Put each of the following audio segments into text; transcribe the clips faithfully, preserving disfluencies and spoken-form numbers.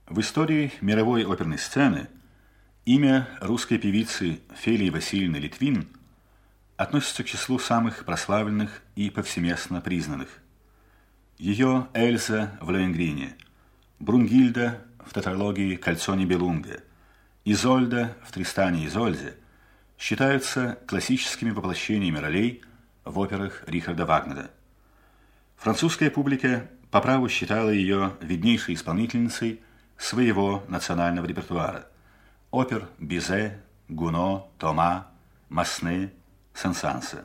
В истории мировой оперной сцены имя русской певицы Фелии Васильевны Литвин относится к числу самых прославленных и повсеместно признанных. Ее Эльза в Лоенгрине, Брунгильда в тетралогии «Кольцо Нибелунга», Изольда в «Тристане и Изольде» считаются классическими воплощениями ролей в операх Рихарда Вагнера. Французская публика по праву считала ее виднейшей исполнительницей своего национального репертуара – опер Бизе, Гуно, Тома, Масне, Сен-Санса.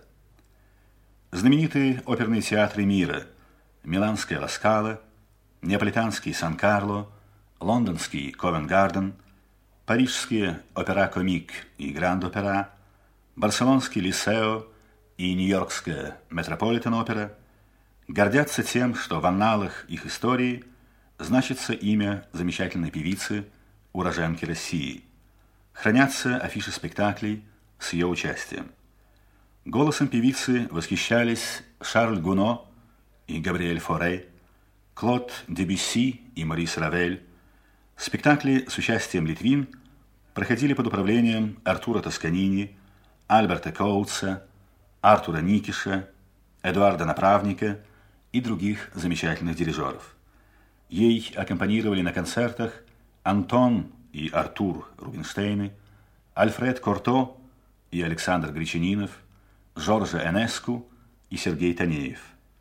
Знаменитые оперные театры мира – Миланская Ла Скала, Неаполитанский Сан-Карло, Лондонский Ковент-Гарден, Парижские Опера-Комик и Гранд-Опера, Барселонский Лисео и Нью-Йоркская Метрополитен-Опера гордятся тем, что в анналах их истории значится имя замечательной певицы, уроженки России. Хранятся афиши спектаклей с ее участием. Голосом певицы восхищались Шарль Гуно и Габриэль Форе, Клод Дебюсси и Морис Равель. Спектакли с участием Литвин проходили под управлением Артура Тосканини, Альберта Коутса, Артура Никиша, Эдуарда Направника и других замечательных дирижеров. Ей аккомпанировали на концертах Антон и Артур Рубинштейны, Альфред Корто и Александр Гречанинов, Жоржа Энеску и Сергей Танеев.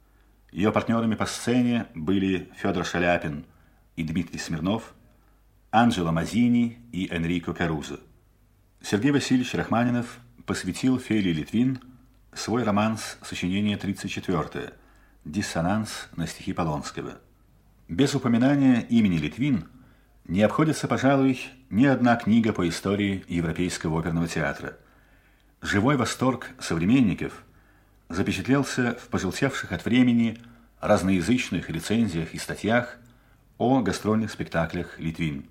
Ее партнерами по сцене были Федор Шаляпин и Дмитрий Смирнов, Анджело Мазини и Энрико Карузо. Сергей Васильевич Рахманинов посвятил Фелии Литвин свой романс сочинения тридцать четвёртое «Диссонанс» на стихи Полонского. Без упоминания имени Литвин не обходится, пожалуй, ни одна книга по истории европейского оперного театра. Живой восторг современников запечатлелся в пожелтевших от времени разноязычных рецензиях и статьях о гастрольных спектаклях Литвин.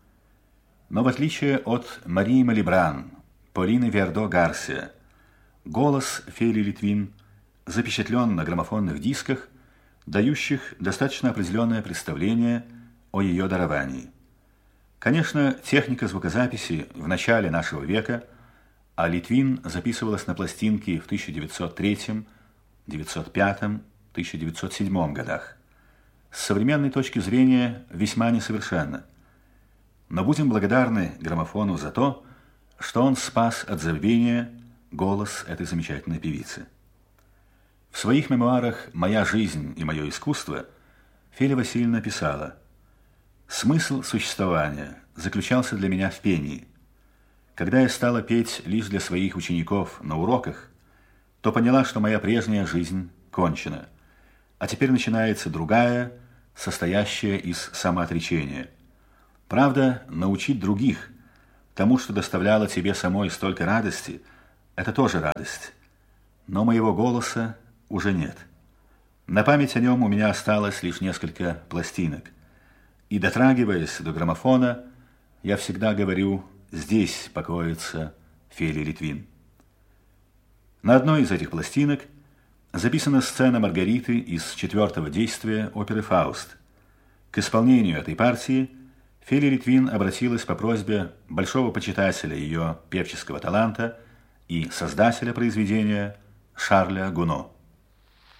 Но в отличие от Марии Малибран, Полины Вердо Гарсия, голос Фелии Литвин запечатлен на граммофонных дисках, дающих достаточно определенное представление о ее даровании. Конечно, техника звукозаписи в начале нашего века, а Литвин записывалась на пластинки в тысяча девятьсот третьем, девятьсот пятом, тысяча девятьсот седьмом годах. С современной точки зрения весьма несовершенно. Но будем благодарны граммофону за то, что он спас от забвения голос этой замечательной певицы. В своих мемуарах «Моя жизнь и мое искусство» Фелия Васильевна писала: «Смысл существования заключался для меня в пении. Когда я стала петь лишь для своих учеников на уроках, то поняла, что моя прежняя жизнь кончена, а теперь начинается другая, состоящая из самоотречения. Правда, научить других тому, что доставляло тебе самой столько радости, это тоже радость. Но моего голоса уже нет. На память о нем у меня осталось лишь несколько пластинок. И, дотрагиваясь до граммофона, я всегда говорю: здесь покоится Фелия Литвин». На одной из этих пластинок записана сцена Маргариты из четвертого действия оперы «Фауст». К исполнению этой партии Фелия Литвин обратилась по просьбе большого почитателя ее певческого таланта и создателя произведения Шарля Гуно.